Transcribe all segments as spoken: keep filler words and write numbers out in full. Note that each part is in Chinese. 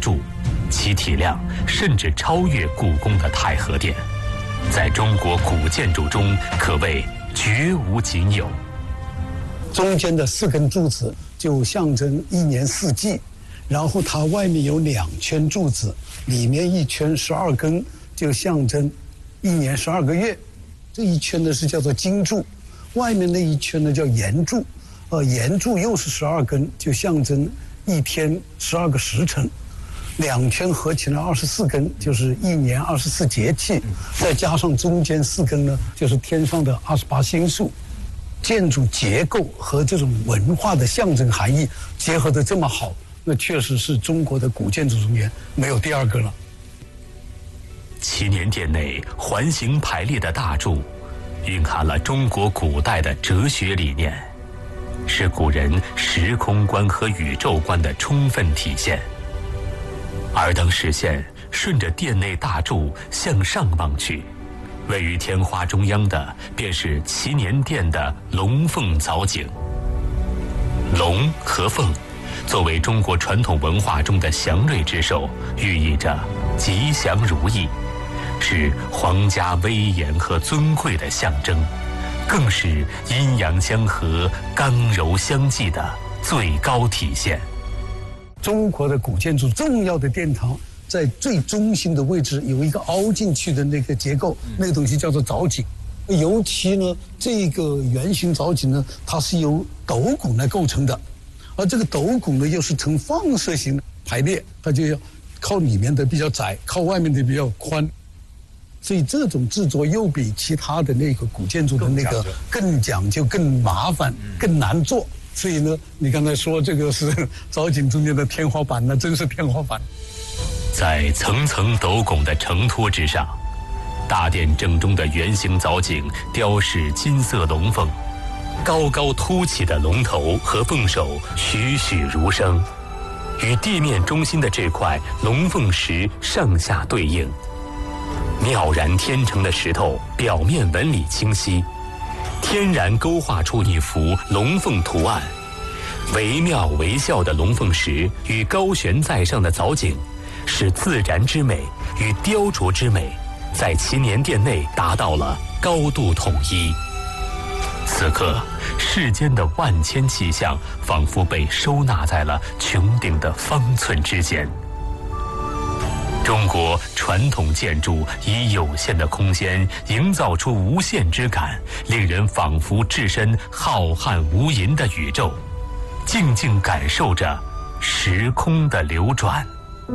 柱，其体量甚至超越故宫的太和殿，在中国古建筑中可谓绝无仅有。 中间的四根柱子就象征一年四季，然后它外面有两圈柱子，里面一圈十二根，就象征一年十二个月。这一圈呢是叫做金柱，外面那一圈呢叫圆柱，呃，圆柱又是十二根，就象征一天十二个时辰。两圈合起来二十四根，就是一年二十四节气，再加上中间四根呢，就是天上的二十八星宿。建筑结构和这种文化的象征含义结合得这么好，那确实是中国的古建筑中间没有第二个了。 祈年殿内环形排列的大柱，蕴含了中国古代的哲学理念，是古人时空观和宇宙观的充分体现。而当视线顺着殿内大柱向上望去，位于天花中央的便是祈年殿的龙凤藻井。龙和凤作为中国传统文化中的祥瑞之兽，寓意着吉祥如意，是皇家威严和尊贵的象征，更是阴阳相合、刚柔相济的最高体现。 中国的古建筑重要的殿堂在最中心的位置有一个凹进去的那个结构，那个东西叫做藻井。尤其呢，这个圆形藻井呢，它是由斗拱来构成的，而这个斗拱呢又是呈放射型排列，它就要靠里面的比较窄，靠外面的比较宽。所以这种制作又比其他的那个古建筑的那个更讲究、更麻烦、更难做。所以呢，你刚才说这个是藻井中间的天花板，那真是天花板。 在层层斗拱的承托之上，大殿正中的圆形藻井雕饰金色龙凤，高高凸起的龙头和凤首栩栩如生，与地面中心的这块龙凤石上下对应，妙然天成的石头表面纹理清晰，天然勾画出一幅龙凤图案。惟妙惟肖的龙凤石与高悬在上的藻井，使自然之美与雕琢之美在祈年殿内达到了高度统一。此刻，世间的万千气象仿佛被收纳在了穹顶的方寸之间。中国传统建筑以有限的空间营造出无限之感，令人仿佛置身浩瀚无垠的宇宙，静静感受着时空的流转。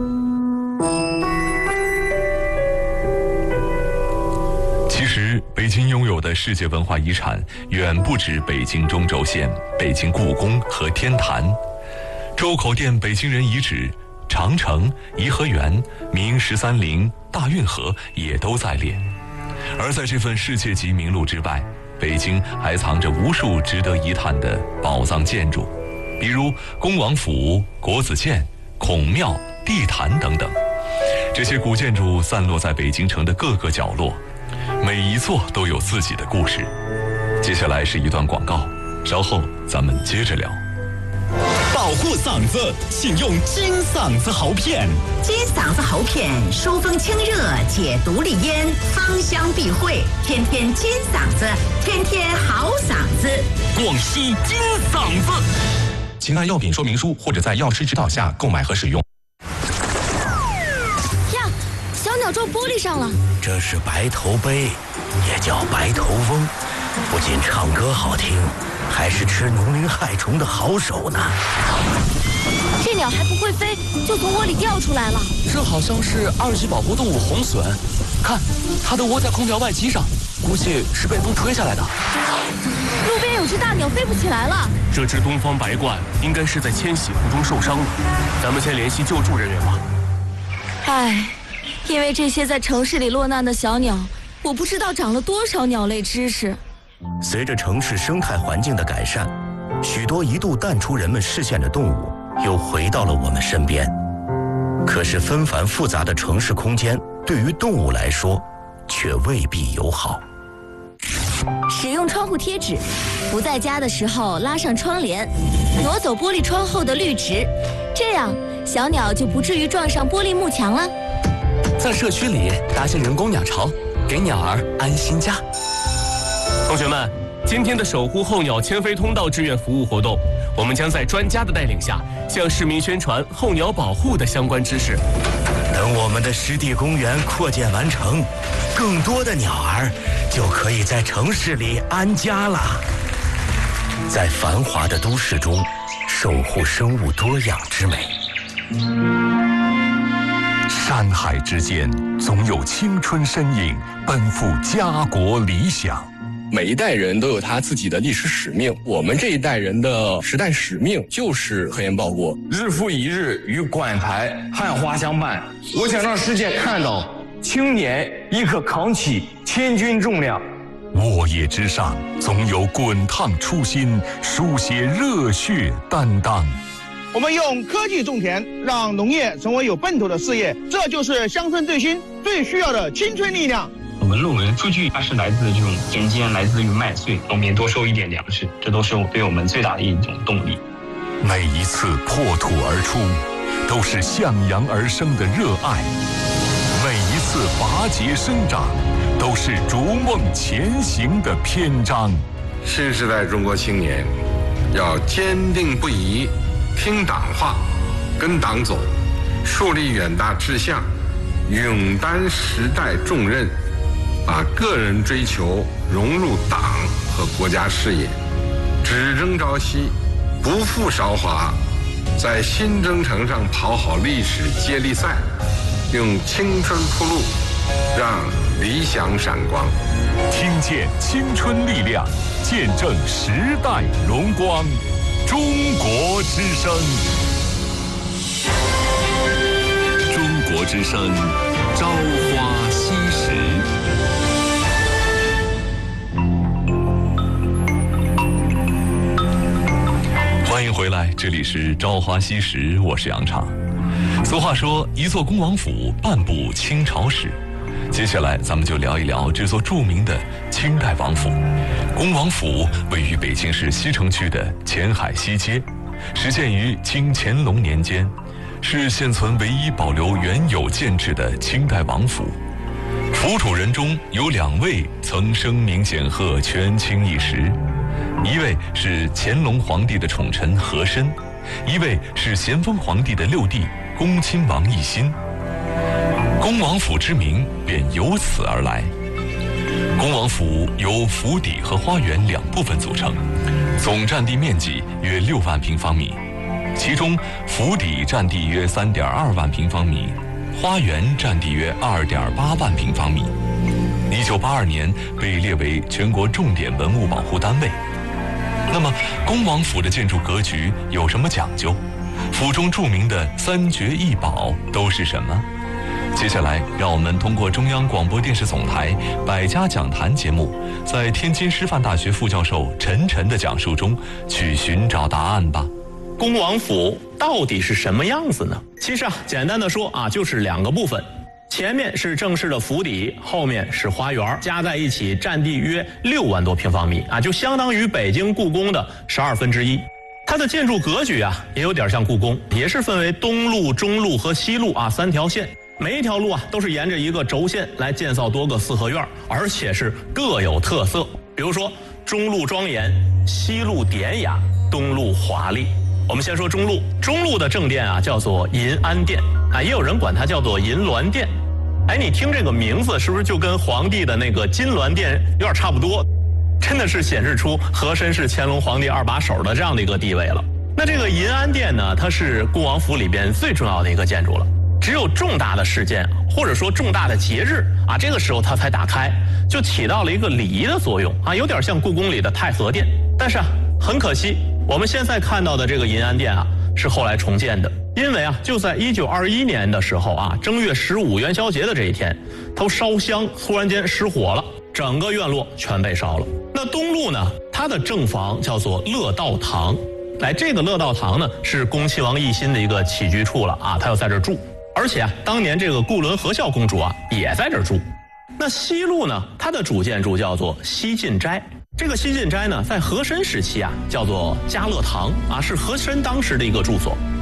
其实，北京拥有的世界文化遗产远不止北京中轴线、北京故宫和天坛，周口店北京人遗址、长城、颐和园、明十三陵、大运河也都在列。而在这份世界级名录之外，北京还藏着无数值得一探的宝藏建筑，比如恭王府、国子监、孔庙、地坛等等。这些古建筑散落在北京城的各个角落，每一座都有自己的故事。接下来是一段广告，稍后咱们接着聊。 保护嗓子，请用金嗓子喉片。 金嗓子喉片疏风清热，解毒利咽，芳香避秽，天天金嗓子，天天好嗓子。 广西金嗓子，请按药品说明书或者在药师指导下购买和使用。 呀，小鸟撞玻璃上了。 这是白头鹎，也叫白头翁，不仅唱歌好听，还是吃农林害虫的好手呢。 这鸟还不会飞，就从窝里掉出来了。 这好像是二级保护动物红隼，看，它的窝在空调外机上，估计是被风吹下来的。 路边有只大鸟飞不起来了。 这只东方白鹳应该是在迁徙途中受伤了，咱们先联系救助人员吧。 唉，因为这些在城市里落难的小鸟，我不知道长了多少鸟类知识。 随着城市生态环境的改善，许多一度淡出人们视线的动物又回到了我们身边。可是纷繁复杂的城市空间对于动物来说却未必友好。 使用窗户贴纸，不在家的时候拉上窗帘，挪走玻璃窗后的绿植，这样小鸟就不至于撞上玻璃幕墙了。 在社区里搭建人工鸟巢，给鸟儿安心家。 同学们，今天的守护候鸟迁飞通道志愿服务活动，我们将在专家的带领下，向市民宣传候鸟保护的相关知识。 等我们的湿地公园扩建完成，更多的鸟儿就可以在城市里安家了。在繁华的都市中，守护生物多样之美。 山海之间，总有青春身影奔赴家国理想。 每一代人都有他自己的历史使命，我们这一代人的时代使命就是核研报国。 日复一日与馆台汉花相伴，我想让世界看到青年亦可扛起千钧重量。 沃野之上，总有滚烫初心，书写热血担当。 我们用科技种田，让农业成为有奔头的事业，这就是乡村振兴最需要的青春力量。 我们论文数据它是来自这种田间，来自于麦穗，农民多收一点粮食，这都是对我们最大的一种动力。 每一次破土而出，都是向阳而生的热爱；每一次拔节生长，都是逐梦前行的篇章。 新时代中国青年要坚定不移听党话，跟党走，树立远大志向，勇担时代重任，把个人追求融入党和国家事业，只争朝夕，不负韶华，在新征程上跑好历史接力赛，用青春铺路，让理想闪光。 听见青春力量，见证时代荣光。中国之声， 中国之声，朝花夕拾。 欢迎回来，这里是朝花夕拾，我是杨畅。俗话说，一座恭王府，半部清朝史。接下来咱们就聊一聊这座著名的清代王府。恭王府位于北京市西城区的前海西街，始建于清乾隆年间，是现存唯一保留原有建制的清代王府。府主人中有两位曾声名显赫，权倾一时，一位是乾隆皇帝的宠臣和珅，一位是咸丰皇帝的六弟恭亲王奕欣。恭王府之名便由此而来。恭王府由府邸和花园两部分组成，总占地面积约六万平方米，其中府邸占地约三点二万平方米，花园占地约二点八万平方米。一九八二年被列为全国重点文物保护单位。那么，恭王府的建筑格局有什么讲究？府中著名的三绝一宝都是什么？接下来，让我们通过中央广播电视总台百家讲坛节目，在天津师范大学副教授陈晨的讲述中去寻找答案吧。 恭王府到底是什么样子呢？其实啊，简单的说啊，就是两个部分，前面是正式的府邸，后面是花园，加在一起占地约六万多平方米啊，就相当于北京故宫的十二分之一。它的建筑格局啊，也有点像故宫，也是分为东路、中路和西路啊三条线。每一条路啊，都是沿着一个轴线来建造多个四合院，而且是各有特色。比如说，中路庄严，西路典雅，东路华丽。我们先说中路，中路的正殿啊，叫做银安殿啊，也有人管它叫做银銮殿。哎，你听这个名字，是不是就跟皇帝的那个金銮殿有点差不多？真的是显示出和珅是乾隆皇帝二把手的这样的一个地位了。那这个银安殿呢，它是恭王府里边最重要的一个建筑了。只有重大的事件或者说重大的节日啊，这个时候它才打开，就起到了一个礼仪的作用啊，有点像故宫里的太和殿。但是啊，很可惜，我们现在看到的这个银安殿啊，是后来重建的，因为啊，就在一九二一年的时候啊，正月十五元宵节的这一天，它烧香突然间失火了，整个院落全被烧了。那东路呢，它的正房叫做乐道堂，来，这个乐道堂呢是恭亲王奕欣的一个起居处了啊，他要在这儿住。而且啊，当年这个固伦和孝公主啊也在这儿住。那西路呢，它的主建筑叫做西晋斋。这个西晋斋呢，在和珅时期啊叫做嘉乐堂啊，是和珅当时的一个住所。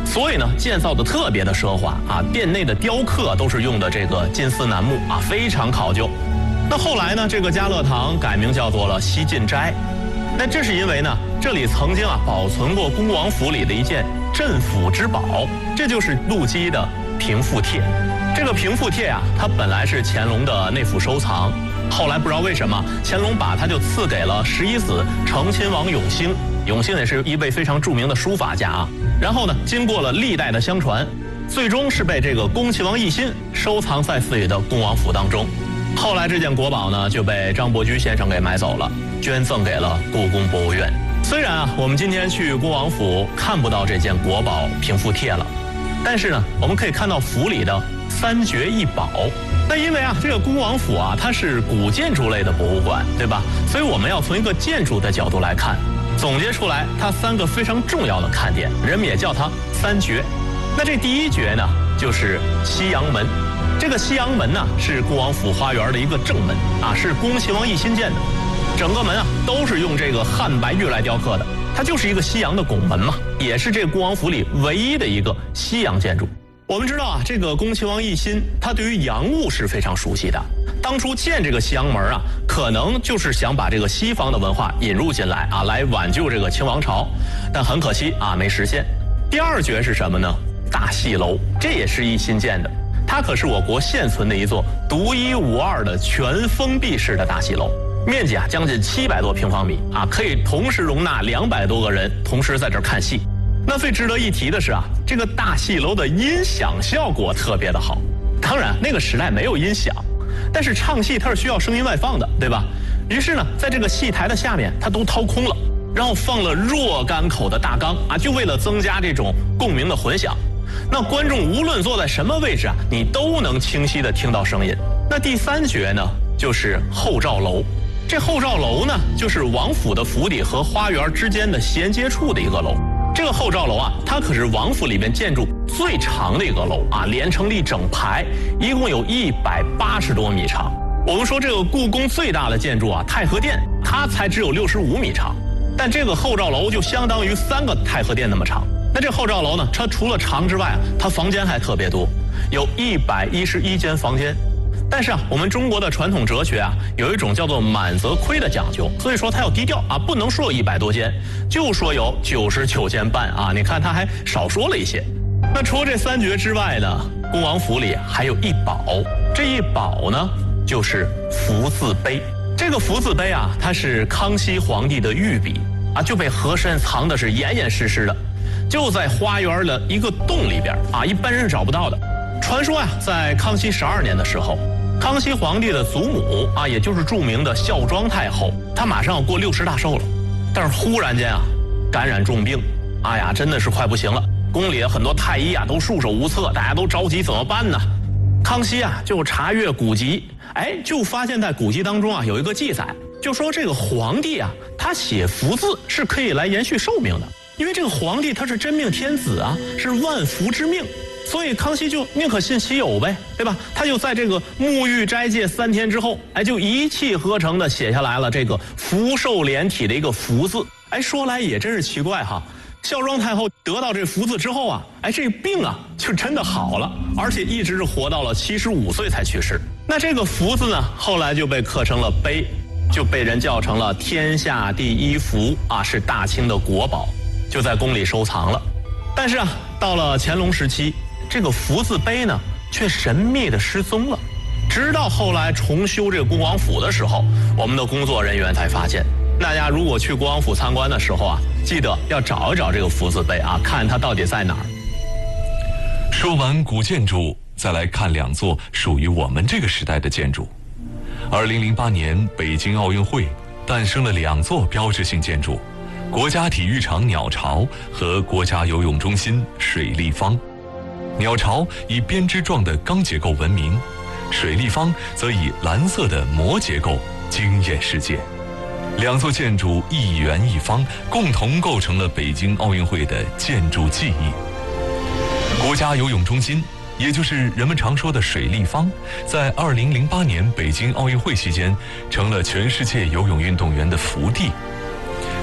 所以呢建造的特别的奢华啊，殿内的雕刻都是用的这个金丝楠木啊，非常考究。那后来呢，这个嘉乐堂改名叫做了西晋斋，那这是因为呢，这里曾经啊保存过恭王府里的一件镇府之宝，这就是陆基的平复帖。这个平复帖啊，它本来是乾隆的内府收藏，后来不知道为什么乾隆把它就赐给了十一子承亲王永兴。永兴也是一位非常著名的书法家啊。然后呢，经过了历代的相传，最终是被这个恭亲王奕欣收藏在自己的恭王府当中。后来这件国宝呢就被张伯驹先生给买走了，捐赠给了故宫博物院。虽然啊，我们今天去恭王府看不到这件国宝平复帖了，但是呢，我们可以看到府里的三绝一宝。那因为啊，这个恭王府啊，它是古建筑类的博物馆，对吧？所以我们要从一个建筑的角度来看，总结出来它三个非常重要的看点，人们也叫它三绝。那这第一绝呢，就是西洋门。这个西洋门呢，是恭王府花园的一个正门啊，是恭亲王奕欣建的。整个门啊，都是用这个汉白玉来雕刻的，它就是一个西洋的拱门嘛，也是这个恭王府里唯一的一个西洋建筑。我们知道啊，这个恭亲王奕欣他对于洋务是非常熟悉的。当初建这个西洋门啊，可能就是想把这个西方的文化引入进来啊，来挽救这个清王朝，但很可惜啊，没实现。第二绝是什么呢？大戏楼，这也是奕欣建的。它可是我国现存的一座独一无二的全封闭式的大戏楼，面积啊将近七百多平方米啊，可以同时容纳两百多个人同时在这儿看戏。那最值得一提的是啊，这个大戏楼的音响效果特别的好。当然那个时代没有音响，但是唱戏它是需要声音外放的，对吧？于是呢，在这个戏台的下面它都掏空了，然后放了若干口的大缸啊，就为了增加这种共鸣的混响。那观众无论坐在什么位置啊，你都能清晰地听到声音。那第三绝呢，就是后照楼。这后照楼呢，就是王府的府邸和花园之间的衔接处的一个楼。这个后照楼啊，它可是王府里面建筑最长的一个楼啊，连成了一整排，一共有一百八十多米长。我们说这个故宫最大的建筑啊，太和殿，它才只有六十五米长，但这个后照楼就相当于三个太和殿那么长。那这后照楼呢，它除了长之外啊，它房间还特别多，有一百一十一间房间。但是啊，我们中国的传统哲学啊，有一种叫做满则亏的讲究，所以说它要低调啊，不能说有一百多间，就说有九十九间半啊。你看它还少说了一些。那除了这三绝之外呢，恭王府里还有一宝，这一宝呢就是福字碑。这个福字碑啊，它是康熙皇帝的御笔啊，就被和珅藏的是严严实实的。就在花园的一个洞里边啊，一般人是找不到的。传说呀、啊，在康熙十二年的时候，康熙皇帝的祖母啊，也就是著名的孝庄太后，她马上要过六十大寿了，但是忽然间啊，感染重病，哎呀，真的是快不行了。宫里的很多太医啊都束手无策，大家都着急怎么办呢？康熙啊就查阅古籍，哎，就发现在古籍当中啊有一个记载，就说这个皇帝啊，他写福字是可以来延续寿命的。因为这个皇帝他是真命天子啊，是万福之命，所以康熙就宁可信其有呗，对吧？他就在这个沐浴斋戒三天之后，哎，就一气呵成的写下来了这个福寿连体的一个福字。哎，说来也真是奇怪哈，孝庄太后得到这福字之后啊，哎，这病啊就真的好了，而且一直是活到了七十五岁才去世。那这个福字呢，后来就被刻成了碑，就被人叫成了天下第一福啊，是大清的国宝。就在宫里收藏了。但是啊，到了乾隆时期，这个福字碑呢却神秘的失踪了。直到后来重修这个恭王府的时候，我们的工作人员才发现。大家如果去恭王府参观的时候啊，记得要找一找这个福字碑啊，看它到底在哪儿。 说完古建筑，再来看两座属于我们这个时代的建筑。二零零八年北京奥运会诞生了两座标志性建筑，国家体育场鸟巢和国家游泳中心水立方。鸟巢以编织状的钢结构闻名，水立方则以蓝色的膜结构惊艳世界。两座建筑一圆一方，共同构成了北京奥运会的建筑记忆。国家游泳中心，也就是人们常说的水立方，在二零零八年北京奥运会期间成了全世界游泳运动员的福地。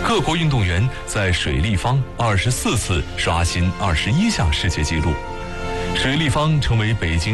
各国运动员在水立方二十四次刷新二十一项世界纪录，水立方成为北京